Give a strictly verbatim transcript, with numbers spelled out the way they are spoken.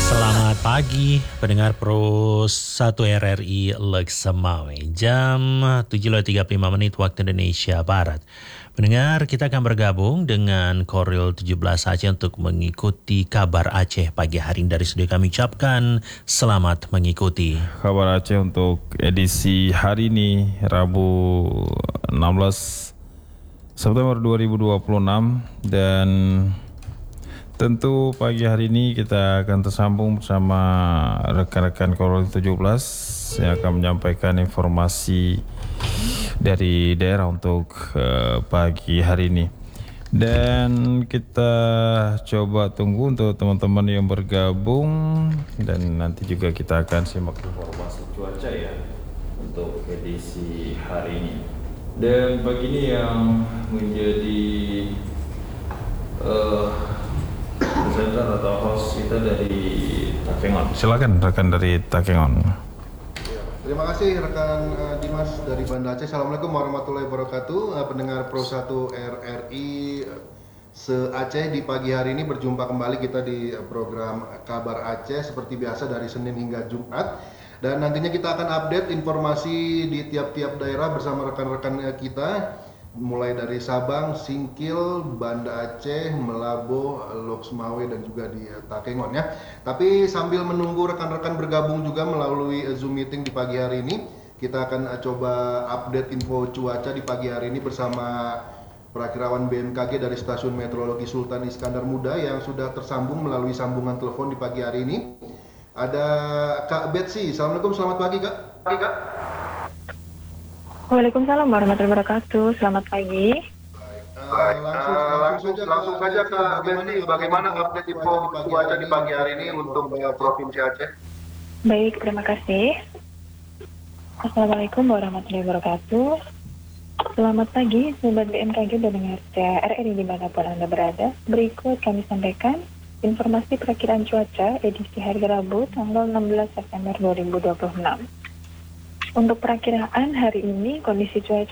Selamat pagi, pendengar Pro satu R R I Leksemawe. Jam tujuh lewat tiga puluh lima menit waktu Indonesia Barat. Pendengar, kita akan bergabung dengan Koril tujuh belas Aceh untuk mengikuti kabar Aceh pagi hari ini. Dari studio kami ucapkan selamat mengikuti. Kabar Aceh untuk edisi hari ini, Rabu enam belas September dua ribu dua puluh enam, dan tentu pagi hari ini kita akan tersambung bersama rekan-rekan Koril tujuh belas yang akan menyampaikan informasi dari daerah untuk uh, pagi hari ini. Dan kita coba tunggu untuk teman-teman yang bergabung, dan nanti juga kita akan simak informasi cuaca ya untuk edisi hari ini. Dan pagi ini yang menjadi uh, presenter atau host kita dari Takengon. Silakan rekan dari Takengon. Terima kasih rekan uh, Dimas dari Banda Aceh. Assalamualaikum warahmatullahi wabarakatuh. Uh, pendengar Pro satu R R I uh, se-Aceh, di pagi hari ini berjumpa kembali kita di uh, program Kabar Aceh seperti biasa dari Senin hingga Jumat. Dan nantinya kita akan update informasi di tiap-tiap daerah bersama rekan-rekan uh, kita, mulai dari Sabang, Singkil, Banda Aceh, Melabo, Loksemawe, dan juga di Takengon ya. Tapi sambil menunggu rekan-rekan bergabung juga melalui Zoom meeting di pagi hari ini, kita akan coba update info cuaca di pagi hari ini bersama perakirawan B M K G dari Stasiun Meteorologi Sultan Iskandar Muda yang sudah tersambung melalui sambungan telepon di pagi hari ini. Ada Kak Betsy. Assalamualaikum, selamat pagi Kak. Pagi Kak. Waalaikumsalam warahmatullahi wabarakatuh. Selamat pagi. Baik, uh, langsung, uh, langsung, saja, langsung saja ke Betsy, bagaimana update info cuaca di pagi hari ini untuk uh, Provinsi Aceh? Baik, terima kasih. Assalamualaikum warahmatullahi wabarakatuh. Selamat pagi, Sobat B M K G pendengar R R I dimanapun Anda berada. Berikut kami sampaikan informasi perakiraan cuaca edisi hari Rabu tanggal enam belas September dua ribu dua puluh enam. Untuk perakiraan hari ini, kondisi cuaca